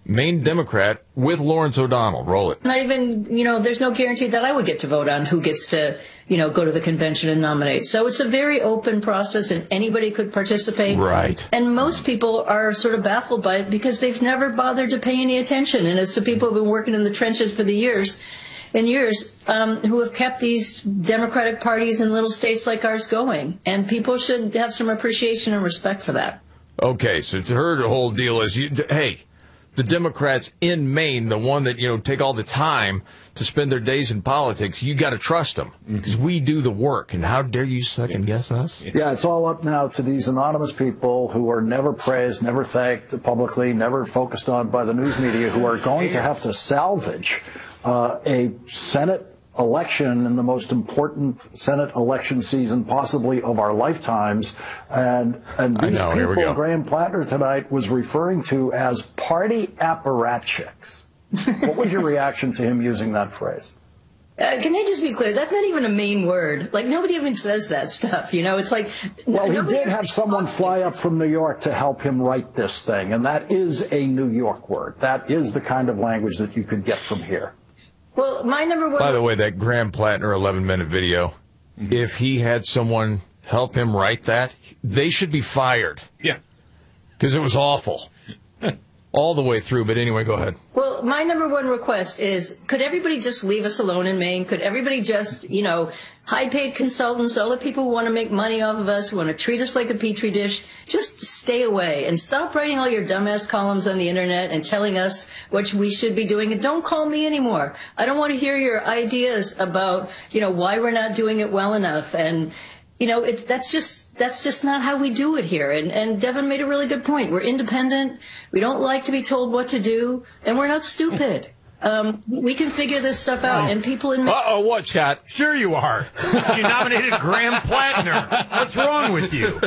Maine Democrat with Lawrence O'Donnell. Roll it. Not even, there's no guarantee that I would get to vote on who gets to, go to the convention and nominate. So it's a very open process and anybody could participate. Right. And most people are sort of baffled by it because they've never bothered to pay any attention. And it's the people who've been working in the trenches for the years who have kept these Democratic parties in little states like ours going. And people should have some appreciation and respect for that. Okay, so her whole deal is, hey, the Democrats in Maine, the one that, take all the time to spend their days in politics, you got to trust them because we do the work. And how dare you second guess us? Yeah, it's all up now to these anonymous people who are never praised, never thanked publicly, never focused on by the news media, who are going to have to salvage a Senate election in the most important Senate election season possibly of our lifetimes. And these people Graham Plattner tonight was referring to as party apparatchiks. What was your reaction to him using that phrase? Can I just be clear? That's not even a Maine word. Like, nobody even says that stuff, It's like... Well, he did have someone fly up from New York to help him write this thing, and that is a New York word. That is the kind of language that you could get from here. Well, my number one... By the way, that Graham Plattner 11-minute video, if he had someone help him write that, they should be fired. Yeah. Because it was awful. All the way through, but anyway, go ahead. Well, my number one request is, could everybody just leave us alone in Maine? Could everybody just, high-paid consultants, all the people who want to make money off of us, who want to treat us like a petri dish, just stay away and stop writing all your dumbass columns on the internet and telling us what we should be doing. And don't call me anymore. I don't want to hear your ideas about, why we're not doing it well enough. And, that's just not how we do it here. And Devin made a really good point. We're independent. We don't like to be told what to do, and we're not stupid. We can figure this stuff out, and people in... Uh-oh, what, Scott? Sure you are. You nominated Graham Plattner. What's wrong with you?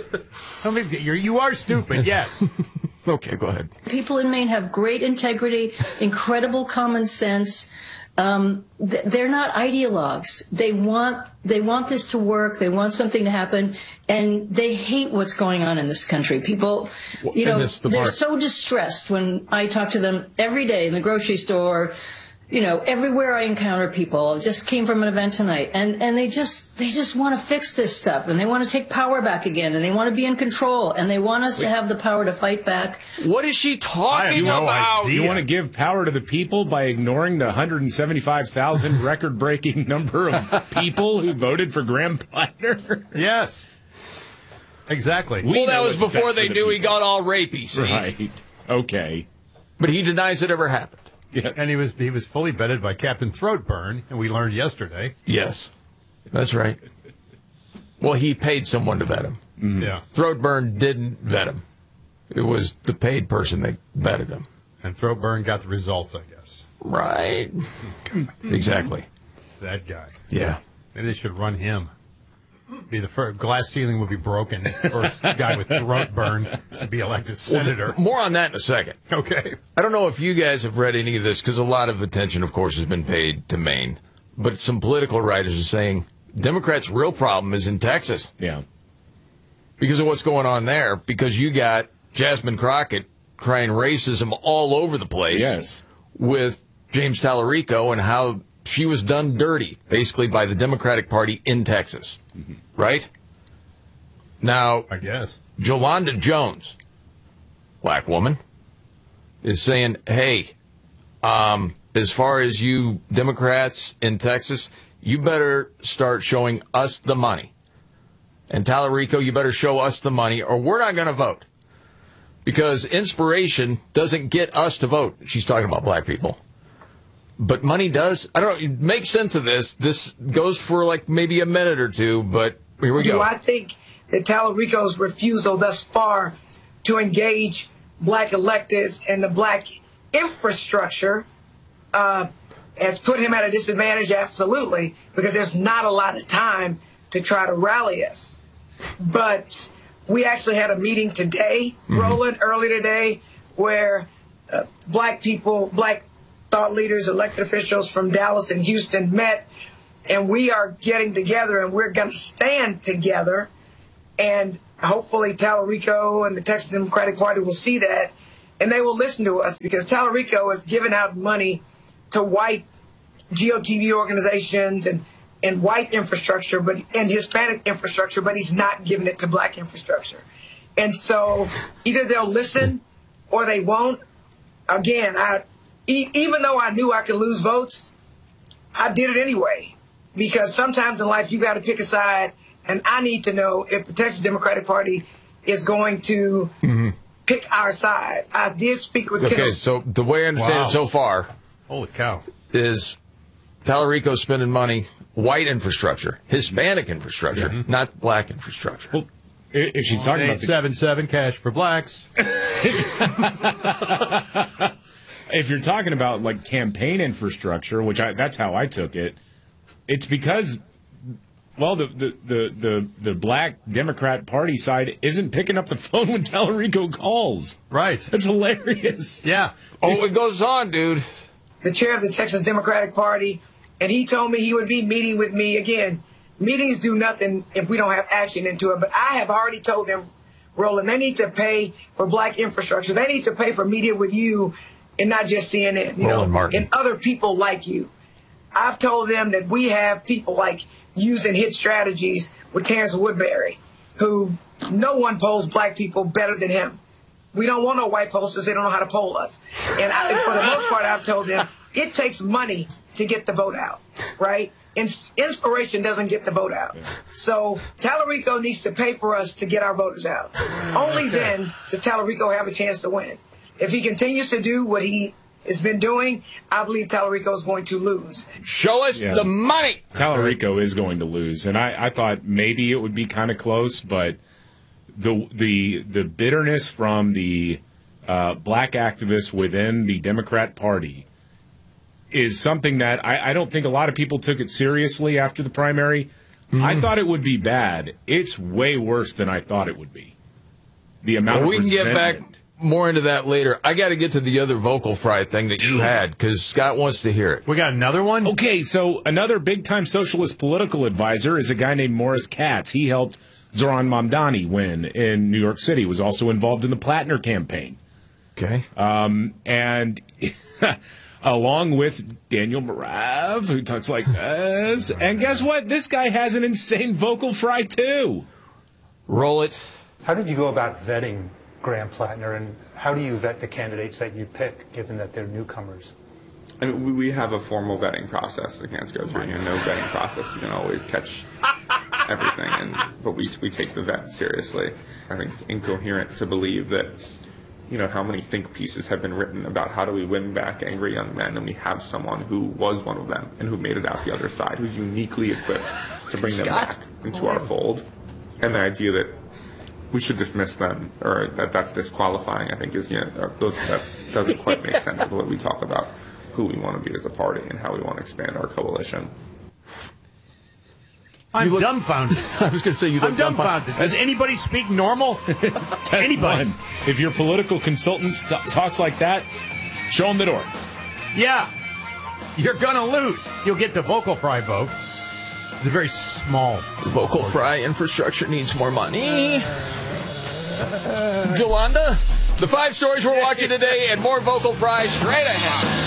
You are stupid, yes. Okay, go ahead. People in Maine have great integrity, incredible common sense. They're not ideologues. They want this to work. They want something to happen, and they hate what's going on in this country. People, they're so distressed when I talk to them every day in the grocery store. Everywhere I encounter people. I just came from an event tonight, and they just want to fix this stuff, and they want to take power back again, and they want to be in control, and they want us to have the power to fight back. What is she talking about? Do you want to give power to the people by ignoring the 175,000 record-breaking number of people who voted for Graham Plattner? Yes. Exactly. Well, that was before they knew he got all rapey, see? Right. Okay. But he denies it ever happened. Yes. And he was fully vetted by Captain Throatburn, and we learned yesterday. Yes, that's right. Well, he paid someone to vet him. Mm-hmm. Yeah. Throatburn didn't vet him. It was the paid person that vetted him. And Throatburn got the results, I guess. Right. Exactly. That guy. Yeah. Maybe they should run him. Be the first glass ceiling would be broken. First guy with throat burn to be elected senator. Well, more on that in a second. Okay. I don't know if you guys have read any of this, because a lot of attention, of course, has been paid to Maine. But some political writers are saying Democrats' real problem is in Texas. Yeah. Because of what's going on there. Because you got Jasmine Crockett crying racism all over the place. Yes. With James Tallarico and how she was done dirty, basically, by the Democratic Party in Texas. Mm-hmm. Right? Now, I guess. Jolanda Jones, black woman, is saying, hey, as far as you Democrats in Texas, you better start showing us the money. And Tallarico, you better show us the money, or we're not going to vote. Because inspiration doesn't get us to vote. She's talking about black people. But money does. I don't know. Make sense of this. This goes for like maybe a minute or two, but here we go. I think that Tallarico's refusal thus far to engage black electeds and the black infrastructure has put him at a disadvantage, absolutely, because there's not a lot of time to try to rally us. But we actually had a meeting today, Roland, early today, where black people, black thought leaders, elected officials from Dallas and Houston met, and we are getting together, and we're going to stand together, and hopefully Tallarico and the Texas Democratic Party will see that and they will listen to us because Tallarico is giving out money to white GOTV organizations and white infrastructure, and Hispanic infrastructure, but he's not giving it to black infrastructure. And so either they'll listen or they won't. Again, even though I knew I could lose votes, I did it anyway. Because sometimes in life you got to pick a side, and I need to know if the Texas Democratic Party is going to pick our side. I did speak with Kendall. Okay, so the way I understand it so far, holy cow, is Tallarico spending money, white infrastructure, Hispanic infrastructure, not black infrastructure. Well, if she's talking about 877 cash for blacks. If you're talking about like campaign infrastructure, which that's how I took it, it's because, well, the black Democrat Party side isn't picking up the phone when Tallarico calls. Right. That's hilarious. Yeah. Oh, it goes on, dude. The chair of the Texas Democratic Party, and he told me he would be meeting with me again. Meetings do nothing if we don't have action into it. But I have already told them, Roland, they need to pay for black infrastructure. They need to pay for media with you and not just CNN, Roland Martin. and other people like you. I've told them that we have people like using hit strategies with Terrence Woodbury, who no one polls black people better than him. We don't want no white posters. They don't know how to poll us. And for the most part, I've told them it takes money to get the vote out, right? Inspiration doesn't get the vote out. So Tallarico needs to pay for us to get our voters out. Only then does Tallarico have a chance to win. If he continues to do what he has been doing, I believe Tallarico is going to lose. Show us the money. Tallarico is going to lose, and I thought maybe it would be kind of close, but the bitterness from the black activists within the Democrat Party is something that I don't think a lot of people took it seriously after the primary. I thought it would be bad. It's way worse than I thought it would be. The amount of we can resentment. get back more into that later. I got to get to the other vocal fry thing that you had because Scott wants to hear it. We got another one? Okay, so another big-time socialist political advisor is a guy named Morris Katz. He helped Zoran Mamdani win in New York City, was also involved in the Plattner campaign. Okay. And along with Daniel Marav, who talks like this. And guess what? This guy has an insane vocal fry, too. Roll it. How did you go about vetting Graham Plattner, and how do you vet the candidates that you pick, given that they're newcomers? I mean, we have a formal vetting process that can't go through. No vetting process. You can always catch everything, but we take the vet seriously. I think it's incoherent to believe that, how many think pieces have been written about how do we win back angry young men, and we have someone who was one of them and who made it out the other side, who's uniquely equipped to bring them back into our fold. And the idea that we should dismiss them, or that's disqualifying, I think that doesn't quite make sense with what we talk about who we want to be as a party and how we want to expand our coalition. I'm dumbfounded. I was going to say you look I'm dumbfounded. Does anybody speak normal? Anybody? If your political consultant talks like that, show him the door. Yeah. You're going to lose. You'll get the vocal fry vote. It's a very small. Vocal fry infrastructure needs more money. Jolanda, the 5 stories we're watching today and more vocal fry straight ahead.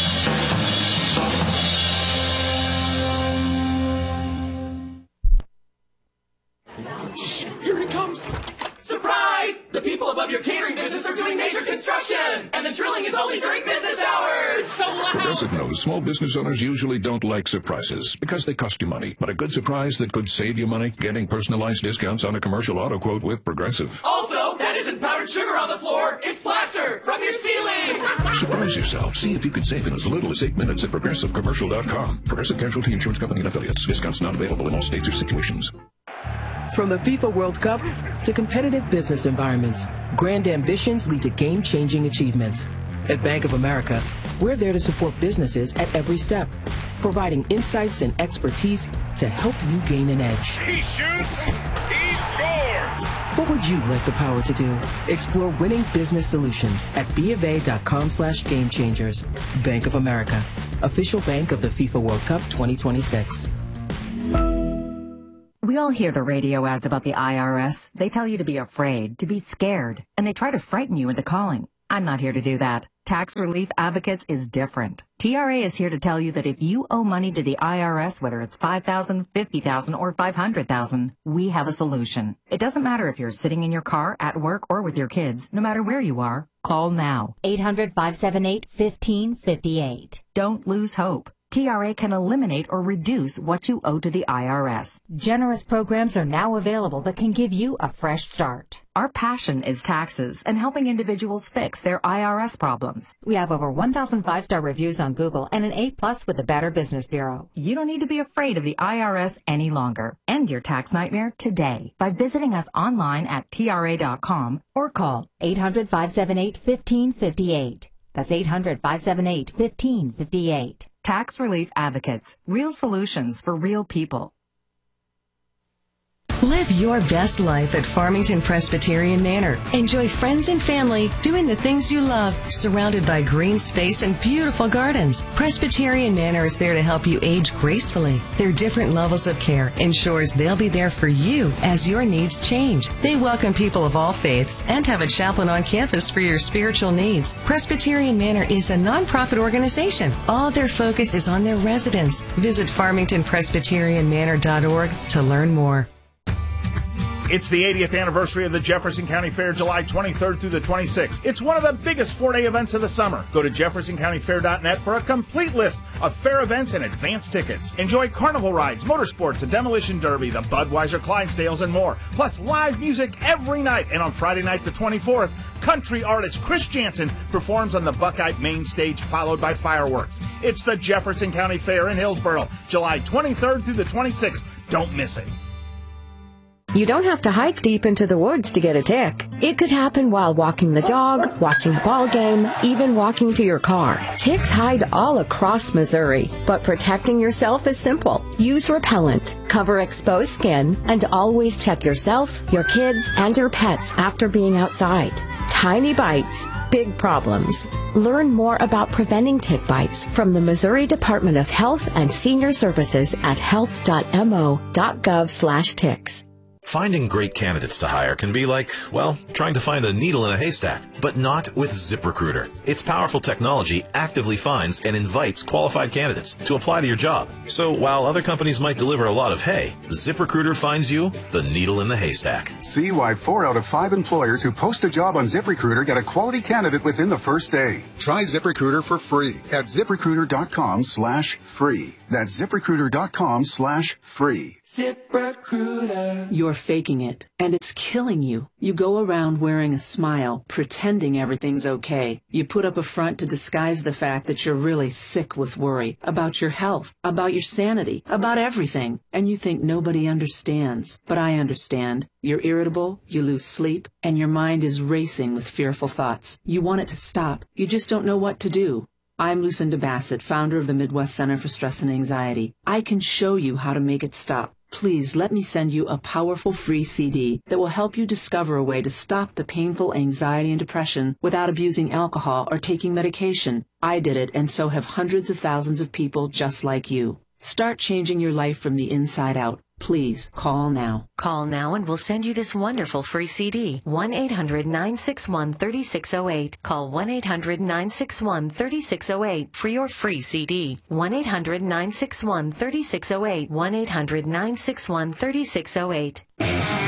Shh, here it comes. Surprise! The people above your catering business are doing major construction, and the drilling is only during business hours. So loud. Progressive knows small business owners usually don't like surprises because they cost you money. But a good surprise that could save you money? Getting personalized discounts on a commercial auto quote with Progressive. Also, that isn't powdered sugar on the floor. It's plaster from your ceiling. Surprise yourself. See if you could save in as little as 8 minutes at ProgressiveCommercial.com. Progressive Casualty Insurance Company and Affiliates. Discounts not available in all states or situations. From the FIFA World Cup to competitive business environments, grand ambitions lead to game-changing achievements. At Bank of America, we're there to support businesses at every step, providing insights and expertise to help you gain an edge. He shoots, he scores! What would you like the power to do? Explore winning business solutions at BofA.com/gamechangers. Bank of America, official bank of the FIFA World Cup 2026. We all hear the radio ads about the IRS. They tell you to be afraid, to be scared, and they try to frighten you into calling. I'm not here to do that. Tax Relief Advocates is different. TRA is here to tell you that if you owe money to the IRS, whether it's $5,000, $50,000, or $500,000, we have a solution. It doesn't matter if you're sitting in your car, at work, or with your kids. No matter where you are, call now. 800-578-1558. Don't lose hope. TRA can eliminate or reduce what you owe to the IRS. Generous programs are now available that can give you a fresh start. Our passion is taxes and helping individuals fix their IRS problems. We have over 1,000 5-star reviews on Google and an A+ with the Better Business Bureau. You don't need to be afraid of the IRS any longer. End your tax nightmare today by visiting us online at TRA.com or call 800-578-1558. That's 800-578-1558. Tax Relief Advocates. Real solutions for real people. Live your best life at Farmington Presbyterian Manor. Enjoy friends and family doing the things you love, surrounded by green space and beautiful gardens. Presbyterian Manor is there to help you age gracefully. Their different levels of care ensures they'll be there for you as your needs change. They welcome people of all faiths and have a chaplain on campus for your spiritual needs. Presbyterian Manor is a nonprofit organization. All their focus is on their residents. Visit farmingtonpresbyterianmanor.org to learn more. It's the 80th anniversary of the Jefferson County Fair, July 23rd through the 26th. It's one of the biggest 4-day events of the summer. Go to jeffersoncountyfair.net for a complete list of fair events and advance tickets. Enjoy carnival rides, motorsports, a demolition derby, the Budweiser Clydesdales, and more. Plus live music every night. And on Friday night, the 24th, country artist Chris Jansen performs on the Buckeye main stage, followed by fireworks. It's the Jefferson County Fair in Hillsboro, July 23rd through the 26th. Don't miss it. You don't have to hike deep into the woods to get a tick. It could happen while walking the dog, watching a ball game, even walking to your car. Ticks hide all across Missouri, but protecting yourself is simple. Use repellent, cover exposed skin, and always check yourself, your kids, and your pets after being outside. Tiny bites, big problems. Learn more about preventing tick bites from the Missouri Department of Health and Senior Services at health.mo.gov/ticks. Finding great candidates to hire can be like, well, trying to find a needle in a haystack, but not with ZipRecruiter. Its powerful technology actively finds and invites qualified candidates to apply to your job. So while other companies might deliver a lot of hay, ZipRecruiter finds you the needle in the haystack. See why 4 out of 5 employers who post a job on ZipRecruiter get a quality candidate within the first day. Try ZipRecruiter for free at ZipRecruiter.com/free. That's ZipRecruiter.com/free. ZipRecruiter. You're faking it, and it's killing you. You go around wearing a smile, pretending everything's okay. You put up a front to disguise the fact that you're really sick with worry about your health, about your sanity, about everything. And you think nobody understands. But I understand. You're irritable, you lose sleep, and your mind is racing with fearful thoughts. You want it to stop. You just don't know what to do. I'm Lucinda Bassett, founder of the Midwest Center for Stress and Anxiety. I can show you how to make it stop. Please let me send you a powerful free CD that will help you discover a way to stop the painful anxiety and depression without abusing alcohol or taking medication. I did it, and so have hundreds of thousands of people just like you. Start changing your life from the inside out. Please call now. Call now and we'll send you this wonderful free CD. 1-800-961-3608. Call 1-800-961-3608 for your free CD. 1-800-961-3608. 1-800-961-3608.